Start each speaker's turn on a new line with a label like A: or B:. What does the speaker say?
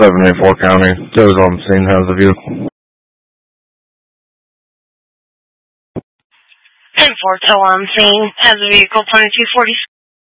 A: 784 County. Goes on scene, has the vehicle.
B: 10-4 on scene, has a vehicle 2240.